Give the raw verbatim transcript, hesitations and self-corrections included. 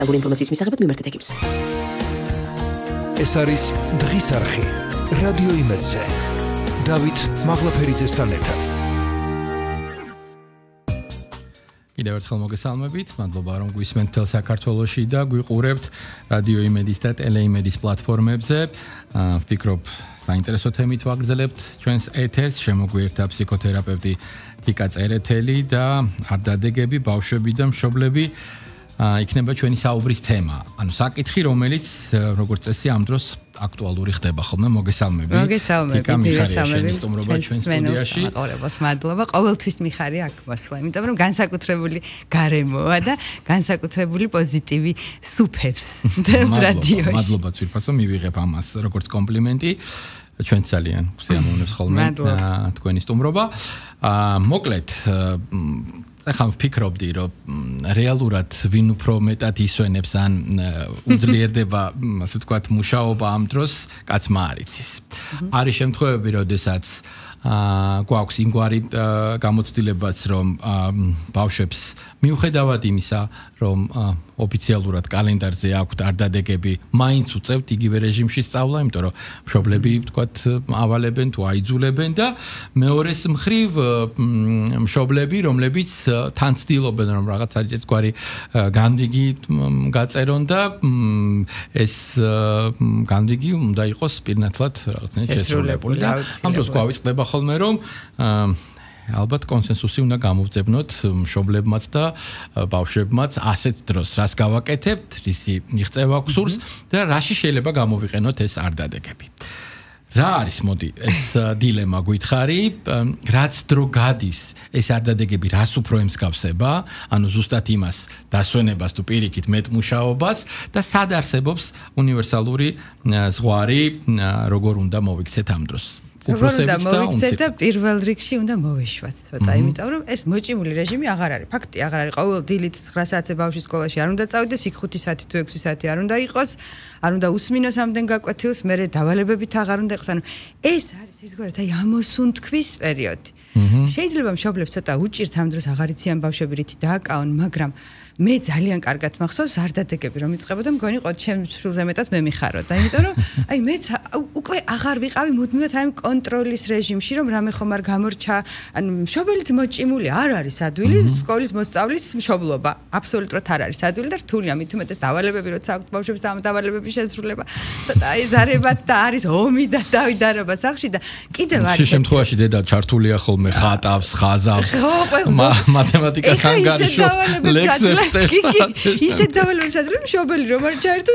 ინფორმაციის მისაღებად მიმართეთ ეკიპს. ეს არის დღის არხი რადიო იმედზე. დავით მაღლაფერიძესთან ერთად. კიდევ ერთხელ მოგესალმებით, მადლობა რომ გვისმენთ მთელ საქართველოში და გვიყურებთ რადიო იმედის და ტელეიმედის პლატფორმებზე. ვფიქრობ, საინტერესო თემით ვაგრძელებთ ჩვენს ეთერს, შემოგვიერთდა ფსიქოთერაპევტი თიკა წერეთელი და არდადეგები, ბავშვები და მშობლები. იქნება ჩვენი საუბრის თემა. ანუ საკითხი, რომელიც როგორც წესი ამ დროს აქტუალური ხდება ხოლმე. მოგესალმები. მოგესალმებით. თიკა მიხარია შენი სტუმრობა ჩვენ სტუდიაში. მაყურებელს მადლობა. ყოველთვის მიხარია აქ მოსვლა, იმიტომ რომ განსაკუთრებული გარემოა და განსაკუთრებული პოზიტივი სუფევს რადიოში. მადლობა ძვირფასო, მივიღებ ამას როგორც კომპლიმენტი. ჩვენ ძალიან გვსიამოვნებს ხოლმე თქვენი სტუმრობა. მოკლედ ახლა ვფიქრობდი, რომ რეალურად ვინ უფრო მეტად ისვენებს ან უძლიერდება, ასე ვთქვათ, მუშაობა ამ დროს, კაცმა არ იცის. არის შემთხვევები, როდესაც გვაქვს იმგვარი გამოცდილებაც, რომ ბავშვებს მიუხედავად იმისა, რომ ოფიციალურად კალენდარზე აქვთ არდადეგები, მაინც უწევთ იგივე რეჟიმში სწავლა, იმიტომ რომ მშობლები, ვთქვათ, ავალებენ თუ აიძულებენ და მეორეს მხრივ მშობლები, რომლებიც თან ცდილობენ, რომ რაღაც ერთგვარი განრიგი გაწერონ და ეს განრიგი უნდა იყოს პირნათლად რაღაცნაირად შესრულებული და ამ დროს გვავიწყდება ხოლმე, რომ ალბათ კონსენსუსი უნდა გამოვძებნოთ მშობლებმაც და ბავშვებმაც ასეთ დროს, რას გავაკეთებთ, რისი მიღწევა გვსურს და რაში შეიძლება გამოვიყენოთ ეს არდადეგები. რა არის, მოდი, ეს დილემა გითხარი, რაც დრო გადის ეს არდადეგები, რას უფრო ემსგავსება, ანუ ზუსტად იმას დასვენებას თუ პირიქით მეტ მუშაობას და სად არსებობს უნივერსალური ზღვარი, როგორ უნდა მოვიქცეთ ამ დროს. როგორ უნდა მოვიქცეთ და პირველ რიგში უნდა მოვეშვათ ცოტა, იმიტომ რომ ეს მოჭიმული რეჟიმი აღარ არის. ფაქტი აღარ არის. ყოველ დილით ცხრა საათზე ბავშვი სკოლაში არ უნდა წავიდეს, იქ ხუთი საათი თუ ექვსი საათი არ უნდა იყოს, არ უნდა უსმინოს ამდენ გაკვეთილს, მერე დავალებებით აღარ უნდა იყოს. ანუ ეს არის ერთგვარად აი ამოსუნთქვის პერიოდი. შეიძლება მშობლებს ცოტა უჭირთ ამ დროს აღარ იციან ბავშვები რითი დააკავონ, მაგრამ მე ძალიან კარგად მახსოვს არდადეგები რომ იწყებოდა, მგონი ყო ჩემს შვილზე მეტად მე მიხაროდა, იმიტომ რომ აი მეც უკვე აღარ ვიყავი მუდმივად აი კონტროლის რეჟიმში, რომ რამე ხომ არ გამორჩა, ანუ მშობელიც მოჭიმული არ არის ადვილი, სკოლის მოსწავლის მშობლობა აბსოლუტურად არ არის ადვილი და რთულია, მით უმეტეს დავალებები როცა აქვთ ბავშვებს და ამ დავალებების შესრულება, აი ზარებად და არის ომი და დავიდარება სახში და კიდევ არის შემთხვევაში დედა ჩართულია ხოლმე ხატავს, ხაზავს, მათემატიკას ანგარიშობს, ლექსებს ისე დავალებებს აძლევს მშობელი რომ არ ჩაერთო